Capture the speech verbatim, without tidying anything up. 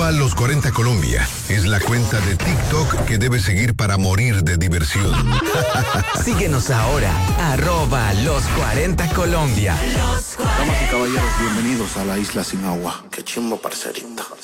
Arroba Los cuarenta Colombia es la cuenta de TikTok que debes seguir para morir de diversión. Síguenos ahora, arroba Los cuarenta Colombia. Damas y caballeros, bienvenidos a la isla sin agua. Qué chimbo, parcerito.